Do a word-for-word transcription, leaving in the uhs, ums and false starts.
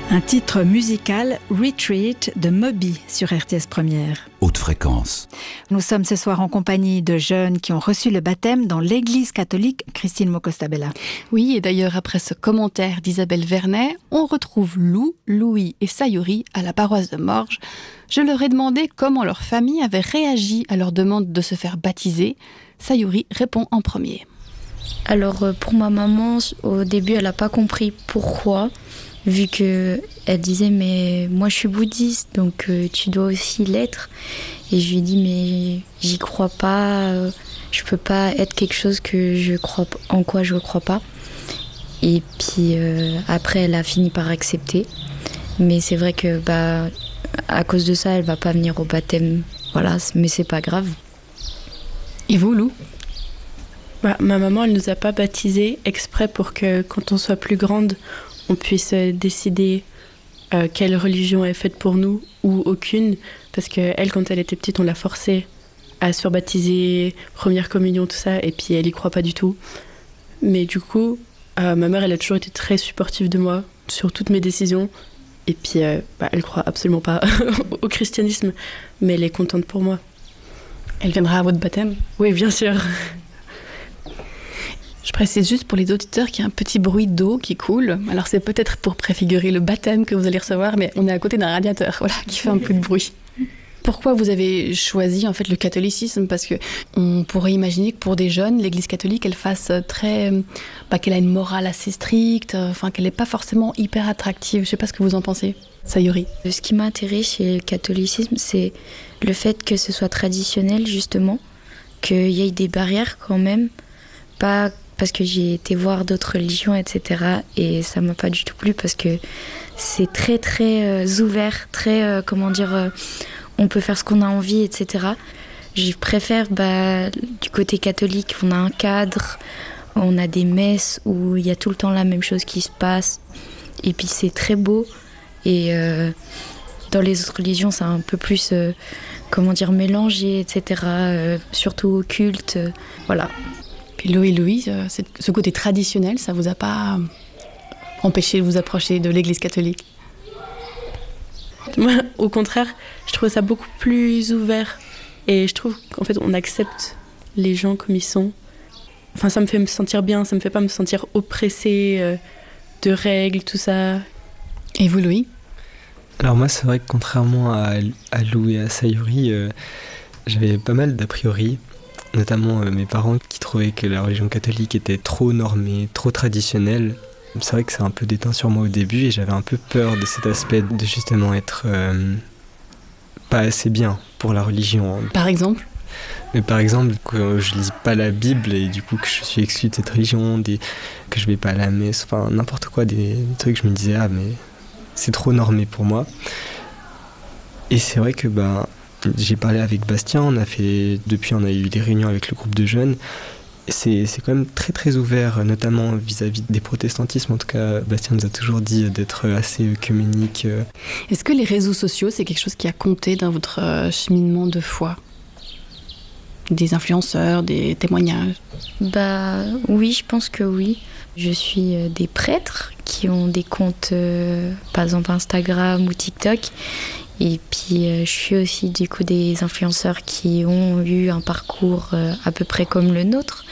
Un titre musical, Retreat de Moby sur R T S Première. Haute fréquence. Nous sommes ce soir en compagnie de jeunes qui ont reçu le baptême dans l'église catholique Christine Mocostabella. Oui, et d'ailleurs après ce commentaire d'Isabelle Vernet, on retrouve Lou, Louis et Sayuri à la paroisse de Morges. Je leur ai demandé comment leur famille avait réagi à leur demande de se faire baptiser. Sayuri répond en premier. Alors pour ma maman, au début elle n'a pas compris pourquoi, vu qu'elle disait mais moi je suis bouddhiste donc euh, tu dois aussi l'être. Et je lui ai dit mais j'y crois pas, euh, je peux pas être quelque chose que je crois, en quoi je ne crois pas. Et puis euh, après elle a fini par accepter. Mais c'est vrai que bah, à cause de ça elle va pas venir au baptême, voilà, mais c'est pas grave. Et vous Lou ? Bah, ma maman, elle nous a pas baptisés exprès pour que, quand on soit plus grande, on puisse décider euh, quelle religion est faite pour nous ou aucune. Parce qu'elle, quand elle était petite, on l'a forcée à se faire baptiser, première communion, tout ça, et puis elle y croit pas du tout. Mais du coup, euh, ma mère, elle a toujours été très supportive de moi sur toutes mes décisions. Et puis, euh, bah, elle croit absolument pas au christianisme, mais elle est contente pour moi. Elle viendra à votre baptême ? Oui, bien sûr. Je précise juste pour les auditeurs qu'il y a un petit bruit d'eau qui coule. Alors c'est peut-être pour préfigurer le baptême que vous allez recevoir, mais on est à côté d'un radiateur, voilà, qui fait un peu de bruit. Pourquoi vous avez choisi en fait le catholicisme ? Parce que on pourrait imaginer que pour des jeunes, l'Église catholique, elle fasse très, bah, qu'elle a une morale assez stricte, enfin qu'elle n'est pas forcément hyper attractive. Je sais pas ce que vous en pensez, Sayuri. Ce qui m'a attirée chez le catholicisme, c'est le fait que ce soit traditionnel justement, qu'il y ait des barrières quand même, pas parce que j'ai été voir d'autres religions, et cetera. Et ça m'a pas du tout plu parce que c'est très très euh, ouvert, très euh, comment dire, euh, on peut faire ce qu'on a envie, et cetera. Je préfère bah, du côté catholique, on a un cadre, on a des messes où il y a tout le temps la même chose qui se passe. Et puis c'est très beau. Et euh, dans les autres religions, c'est un peu plus, euh, comment dire, mélangé, et cetera. Euh, surtout au culte, euh, voilà. Puis Louis, Louis, ce côté traditionnel, ça vous a pas empêché de vous approcher de l'Église catholique ? Moi, au contraire, je trouve ça beaucoup plus ouvert. Et je trouve qu'en fait, on accepte les gens comme ils sont. Enfin, ça me fait me sentir bien, ça me fait pas me sentir oppressée euh, de règles, tout ça. Et vous, Louis ? Alors moi, c'est vrai que contrairement à, à Lou et à Sayuri, euh, j'avais pas mal d'a priori. Notamment euh, mes parents qui trouvaient que la religion catholique était trop normée, trop traditionnelle. C'est vrai que ça a un peu déteint sur moi au début et j'avais un peu peur de cet aspect de justement être euh, pas assez bien pour la religion. Par exemple ? Mais par exemple, que je lis pas la Bible et du coup que je suis exclu de cette religion, des, que je vais pas à la messe, enfin n'importe quoi, des, des trucs, je me disais ah mais c'est trop normé pour moi. Et c'est vrai que bah j'ai parlé avec Bastien, on a fait, depuis on a eu des réunions avec le groupe de jeunes. C'est, c'est quand même très très ouvert, notamment vis-à-vis des protestantismes. En tout cas, Bastien nous a toujours dit d'être assez œcuménique. Est-ce que les réseaux sociaux, c'est quelque chose qui a compté dans votre cheminement de foi ? Des influenceurs, des témoignages ? Bah oui, je pense que oui. Je suis des prêtres qui ont des comptes, euh, par exemple Instagram ou TikTok. Et puis euh, je suis aussi du coup des influenceurs qui ont eu un parcours euh, à peu près comme le nôtre.